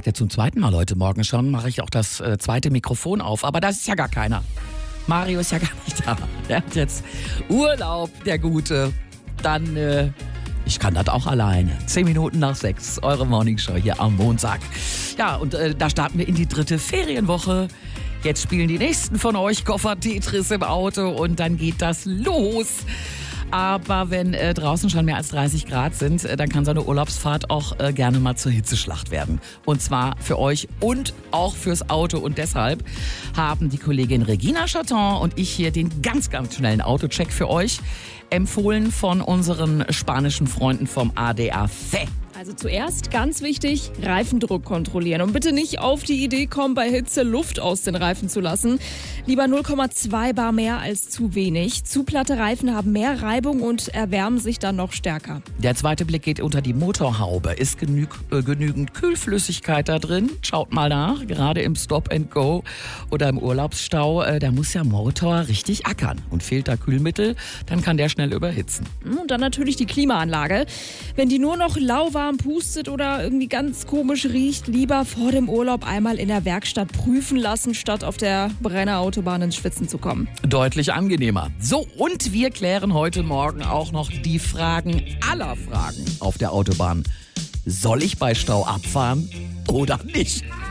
Ja, zum zweiten Mal heute Morgen schon mache ich auch das zweite Mikrofon auf. Aber da ist ja gar keiner. Mario ist ja gar nicht da. Der hat jetzt Urlaub, der Gute. Dann, ich kann das auch alleine. 10 Minuten nach 6, eure Morningshow hier am Montag. Ja, und da starten wir in die 3. Ferienwoche. Jetzt spielen die nächsten von euch Koffer-Tetris im Auto und dann geht das los. Aber wenn draußen schon mehr als 30 Grad sind, dann kann so eine Urlaubsfahrt auch gerne mal zur Hitzeschlacht werden. Und zwar für euch und auch fürs Auto. Und deshalb haben die Kollegin Regina Chaton und ich hier den ganz, ganz schnellen Autocheck für euch empfohlen von unseren spanischen Freunden vom ADAC. Also zuerst, ganz wichtig, Reifendruck kontrollieren. Und bitte nicht auf die Idee kommen, bei Hitze Luft aus den Reifen zu lassen. Lieber 0,2 bar mehr als zu wenig. Zu platte Reifen haben mehr Reibung und erwärmen sich dann noch stärker. Der zweite Blick geht unter die Motorhaube. Ist genügend Kühlflüssigkeit da drin? Schaut mal nach, gerade im Stop and Go oder im Urlaubsstau. Da muss der Motor richtig ackern. Und fehlt da Kühlmittel, dann kann der schnell überhitzen. Und dann natürlich die Klimaanlage. Wenn die nur noch lauwarm pustet oder irgendwie ganz komisch riecht, lieber vor dem Urlaub einmal in der Werkstatt prüfen lassen, statt auf der Brennerautobahn ins Schwitzen zu kommen. Deutlich angenehmer. So, und wir klären heute Morgen auch noch die Fragen aller Fragen auf der Autobahn. Soll ich bei Stau abfahren oder nicht?